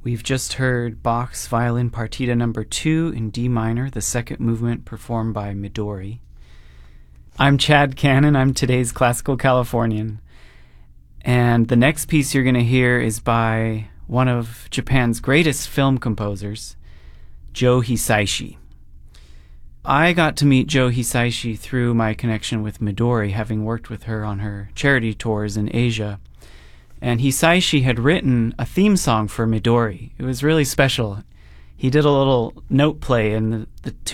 We've just heard Bach's Violin Partita Number 2 in D minor, the second movement performed by Midori. I'm Chad Cannon. I'm today's Classical Californian. And the next piece you're going to hear is by one of Japan's greatest film composers, Joe Hisaishi. I got to meet Joe Hisaishi through my connection with Midori, having worked with her on her charity tours in Asia. And Hisaishi had written a theme song for Midori. It was really special. He did a little note play, and the